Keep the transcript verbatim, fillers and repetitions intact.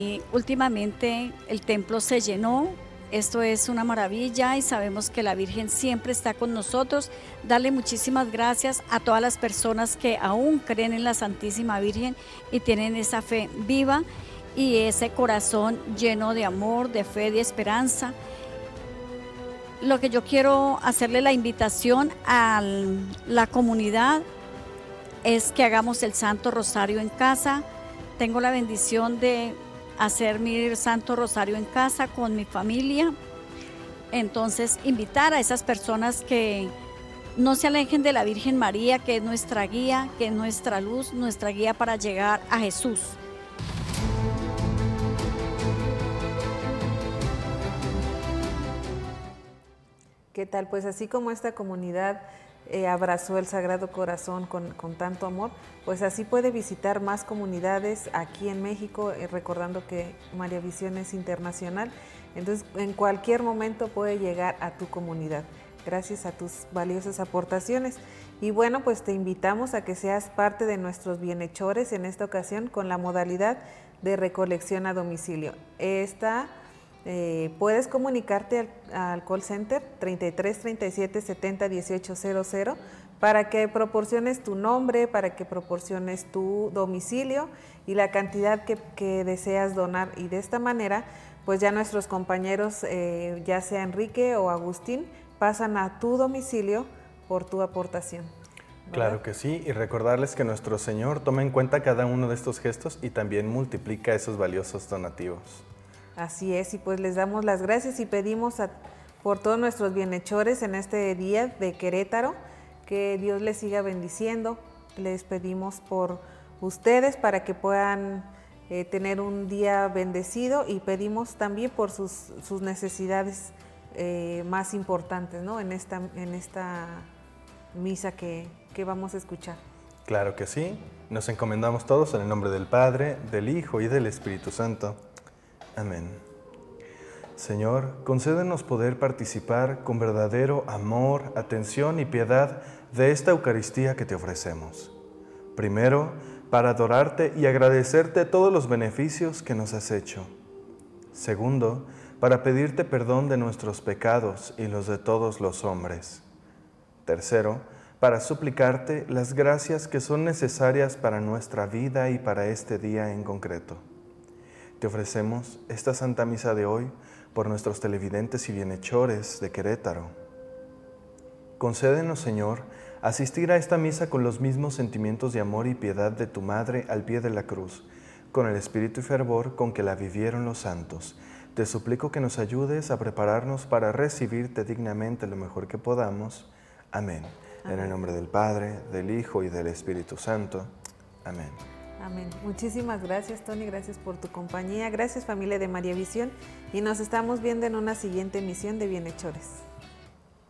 Y últimamente el templo se llenó, esto es una maravilla y sabemos que la Virgen siempre está con nosotros. Darle muchísimas gracias a todas las personas que aún creen en la Santísima Virgen y tienen esa fe viva y ese corazón lleno de amor, de fe, de esperanza. Lo que yo quiero hacerle la invitación a la comunidad es que hagamos el Santo Rosario en casa. Tengo la bendición de hacer mi Santo Rosario en casa con mi familia. Entonces, invitar a esas personas que no se alejen de la Virgen María, que es nuestra guía, que es nuestra luz, nuestra guía para llegar a Jesús. ¿Qué tal? Pues así como esta comunidad eh, abrazó el Sagrado Corazón con, con tanto amor, pues así puede visitar más comunidades aquí en México, eh, recordando que María Visión es internacional, entonces en cualquier momento puede llegar a tu comunidad, gracias a tus valiosas aportaciones. Y bueno, pues te invitamos a que seas parte de nuestros bienhechores en esta ocasión con la modalidad de recolección a domicilio. Esta Eh, puedes comunicarte al, al call center treinta y tres, treinta y siete, setenta, dieciocho cero cero para que proporciones tu nombre, para que proporciones tu domicilio y la cantidad que, que deseas donar, y de esta manera pues ya nuestros compañeros, eh, ya sea Enrique o Agustín, pasan a tu domicilio por tu aportación, ¿verdad? Claro que sí, y recordarles que nuestro Señor toma en cuenta cada uno de estos gestos y también multiplica esos valiosos donativos. Así es, y pues les damos las gracias y pedimos a, por todos nuestros bienhechores en este día de Querétaro, que Dios les siga bendiciendo. Les pedimos por ustedes para que puedan eh, tener un día bendecido, y pedimos también por sus, sus necesidades eh, más importantes, ¿no? en, esta, en esta misa que, que vamos a escuchar. Claro que sí, nos encomendamos todos en el nombre del Padre, del Hijo y del Espíritu Santo. Amén. Señor, concédenos poder participar con verdadero amor, atención y piedad de esta Eucaristía que te ofrecemos. Primero, para adorarte y agradecerte todos los beneficios que nos has hecho. Segundo, para pedirte perdón de nuestros pecados y los de todos los hombres. Tercero, para suplicarte las gracias que son necesarias para nuestra vida y para este día en concreto. Te ofrecemos esta Santa Misa de hoy por nuestros televidentes y bienhechores de Querétaro. Concédenos, Señor, asistir a esta misa con los mismos sentimientos de amor y piedad de tu Madre al pie de la cruz, con el espíritu y fervor con que la vivieron los santos. Te suplico que nos ayudes a prepararnos para recibirte dignamente lo mejor que podamos. Amén. Amén. En el nombre del Padre, del Hijo y del Espíritu Santo. Amén. Amén. Muchísimas gracias, Tony, gracias por tu compañía, gracias familia de María Visión, y nos estamos viendo en una siguiente emisión de Bienhechores.